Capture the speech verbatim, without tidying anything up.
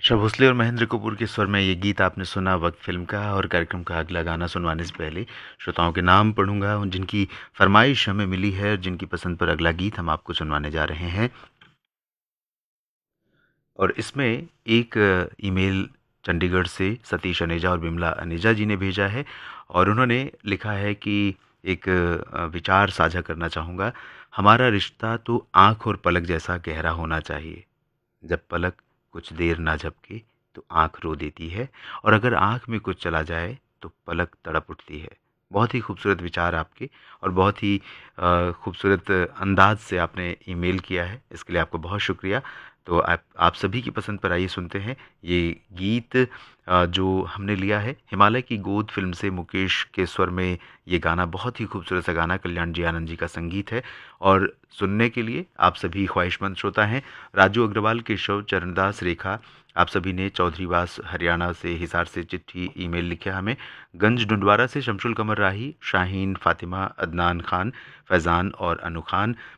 आशा भोसले और महेंद्र कपूर के स्वर में ये गीत आपने सुना वक्त फिल्म का। और कार्यक्रम का अगला गाना सुनवाने से पहले श्रोताओं के नाम पढ़ूंगा उन जिनकी फरमाइश हमें मिली है, जिनकी पसंद पर अगला गीत हम आपको सुनवाने जा रहे हैं। और इसमें एक ईमेल चंडीगढ़ से सतीश अनेजा और बिमला अनेजा जी ने भेजा है और उन्होंने लिखा है कि एक अ, विचार साझा करना चाहूँगा। हमारा रिश्ता तो आँख और पलक जैसा गहरा होना चाहिए। जब पलक कुछ देर ना झपके तो आँख रो देती है, और अगर आँख में कुछ चला जाए तो पलक तड़प उठती है। बहुत ही खूबसूरत विचार आपके, और बहुत ही अ, खूबसूरत अंदाज से आपने ईमेल किया है, इसके लिए आपको बहुत शुक्रिया। तो आप आप सभी की पसंद पर आइए सुनते हैं ये गीत अ, जो हमने लिया है हिमालय की गोद फिल्म से। मुकेश के स्वर में ये गाना, बहुत ही खूबसूरत सा गाना, कल्याण जी आनंद जी का संगीत है। और सुनने के लिए आप सभी ख्वाहिशमंद श्रोता हैं राजू अग्रवाल, केशव, चरणदास, रेखा, आप सभी ने चौधरीवास हरियाणा से, हिसार से चिट्ठी ईमेल लिखा हमें, गंज डुंडवारा से शमशुल कमर राही, शाहीन, फातिमा, अदनान खान, फैज़ान और अनु खान,